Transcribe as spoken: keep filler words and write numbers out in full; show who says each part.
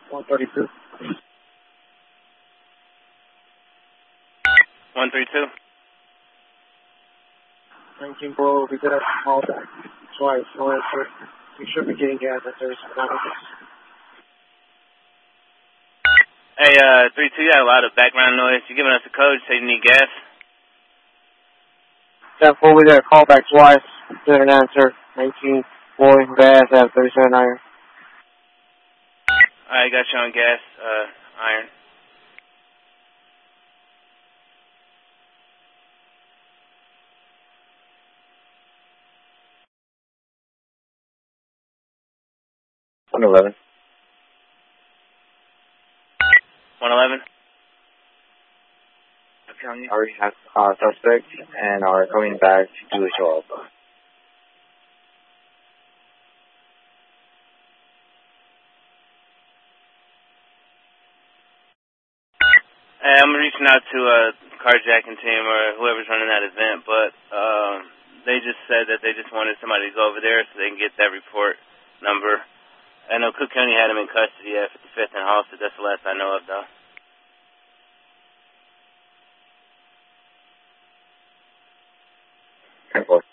Speaker 1: one thirty-two.
Speaker 2: one thirty-two.
Speaker 1: nineteen four, we did have to call back twice. No answer. We should be getting gas at there's
Speaker 2: Hey, uh, three two, you got a lot of background noise. You giving us a code, say you need gas?
Speaker 1: ten four, we did a call back twice. Didn't answer. nineteen four, gas at thirty-seven iron.
Speaker 2: Alright, got you on gas, uh, iron.
Speaker 1: one eleven.
Speaker 2: one eleven.
Speaker 1: County already has uh, suspects and are coming back to do a show up.
Speaker 2: Hey, I'm reaching out to a carjacking team or whoever's running that event, but um, they just said that they just wanted somebody to go over there so they can get that report number. I know Cook County had him in custody at fifty-fifth and Halsted. That's the last I know of, though.
Speaker 1: ten four.